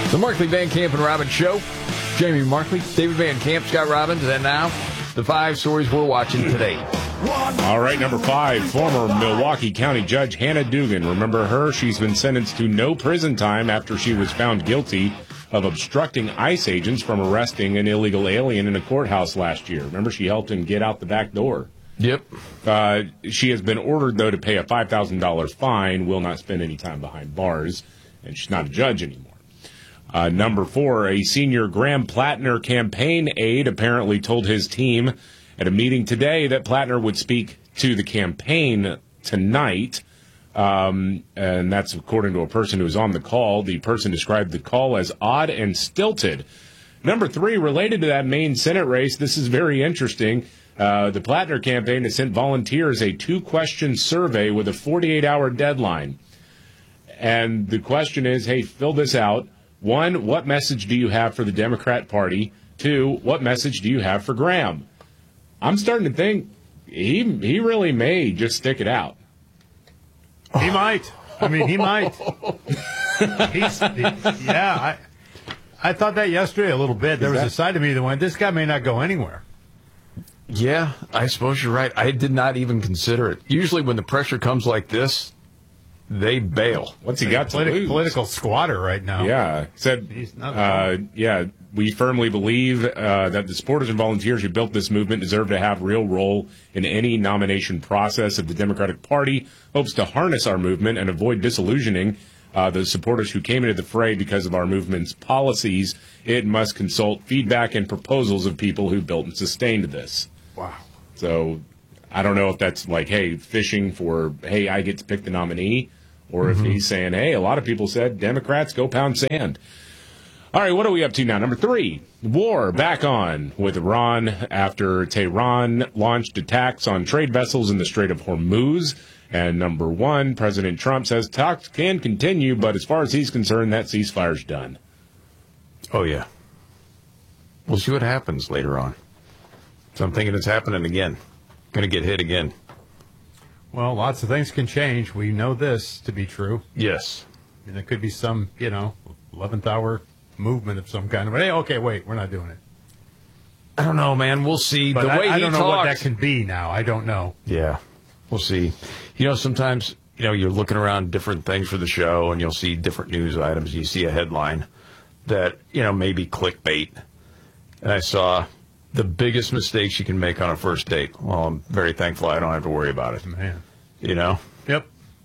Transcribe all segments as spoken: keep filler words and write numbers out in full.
The Markley, Van Camp, and Robbins Show. Jamie Markley, David Van Camp, Scott Robbins, and now the five stories we're watching today. All right, number five, former Milwaukee County Judge Hannah Dugan. Remember her? She's been sentenced to no prison time after she was found guilty of obstructing ICE agents from arresting an illegal alien in a courthouse last year. Remember, she helped him get out the back door. Yep. Uh, she has been ordered, though, to pay a five thousand dollars fine, will not spend any time behind bars, and she's not a judge anymore. Uh, number four, a senior Graham Plattner campaign aide apparently told his team at a meeting today that Plattner would speak to the campaign tonight, um, and that's according to a person who was on the call. The person described the call as odd and stilted. Number three, related to that Maine Senate race, this is very interesting. Uh, the Plattner campaign has sent volunteers a two-question survey with a forty-eight hour deadline. And the question is, hey, fill this out. One, what message do you have for the Democrat Party? Two, what message do you have for Graham? I'm starting to think he he really may just stick it out. He might. I mean, he might. He's, he, yeah, I, I thought that yesterday a little bit. There was a side of me that went, this guy may not go anywhere. Yeah, I suppose you're right. I did not even consider it. Usually when the pressure comes like this, they bail. What's he got to Politi- lose? Political squatter right now. Yeah. Said, He's not uh, yeah, we firmly believe uh, that the supporters and volunteers who built this movement deserve to have real role in any nomination process. If the Democratic Party hopes to harness our movement and avoid disillusioning uh, the supporters who came into the fray because of our movement's policies, it must consult feedback and proposals of people who built and sustained this. Wow. So I don't know if that's like, hey, fishing for, hey, I get to pick the nominee, or Mm-hmm. if he's saying, hey, a lot of people said Democrats go pound sand. All right, what are we up to now? Number three, war back on with Iran after Tehran launched attacks on trade vessels in the Strait of Hormuz. And number one, President Trump says talks can continue, but as far as he's concerned, that ceasefire's done. Oh, yeah. We'll see what happens later on. So I'm thinking it's happening again. Going to get hit again. Well, lots of things can change. We know this to be true. Yes. And there could be some, you know, eleventh hour movement of some kind. But, hey, okay, wait, we're not doing it. I don't know, man. We'll see. But the I, way I he don't know talks, what that can be now. I don't know. Yeah, we'll see. You know, sometimes, you know, you're looking around different things for the show, and you'll see different news items. You see a headline that, you know, maybe clickbait. And I saw the biggest mistakes you can make on a first date. Well, I'm very thankful I don't have to worry about it. Man. You know? Yep.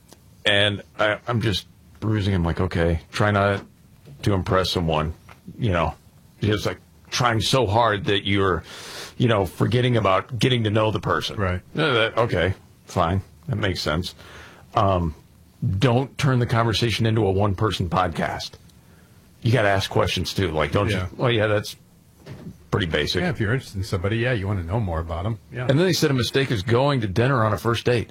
And I, I'm just bruising. I'm like, okay, try not to impress someone. You know, just like trying so hard that you're, you know, forgetting about getting to know the person. Right. Uh, that, okay, fine. That makes sense. Um, don't turn the conversation into a one-person podcast. You got to ask questions, too. Like, don't Yeah. you? Well, yeah, that's pretty basic. Yeah, if you're interested in somebody, yeah, you want to know more about them. Yeah. And then they said a mistake is going to dinner on a first date.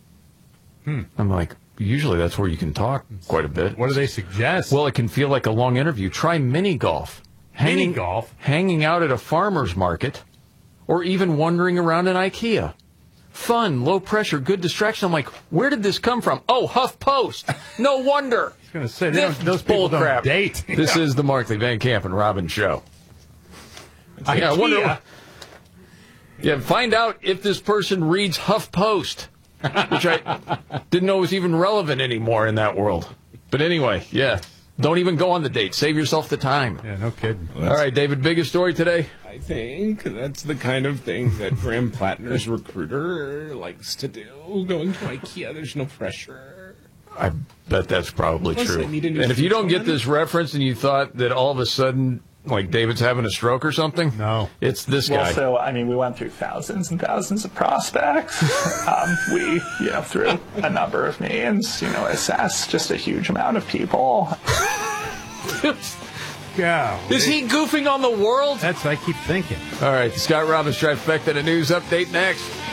Hmm. I'm like, usually that's where you can talk quite a bit. What do they suggest? Well, it can feel like a long interview. Try mini golf. Mini golf? Hanging out at a farmer's market, or even wandering around an IKEA. Fun, low pressure, good distraction. I'm like, where did this come from? Oh, HuffPost. No wonder. I was going to say, they This don't, those is people bull crap. don't date. This is the Markley, Van Camp, and Robbins show. IKEA. Yeah, I wonder. Yeah, find out if this person reads HuffPost, which I didn't know was even relevant anymore in that world. But anyway, yeah, don't even go on the date. Save yourself the time. Yeah, no kidding. All right, David, biggest story today? I think that's the kind of thing that Graham Plattner's recruiter likes to do. Going to IKEA, there's no pressure. I bet that's probably Plus, true. I need a new And if you don't get phone. this reference and you thought that all of a sudden, like David's having a stroke or something, No. it's this Well, guy. so, I mean, we went through thousands and thousands of prospects. um, we, you know, through a number of means, you know, assessed just a huge amount of people. Yeah. Is he goofing on the world? That's what I keep thinking. All right, the Scott Robbins Trifecta, the news update next.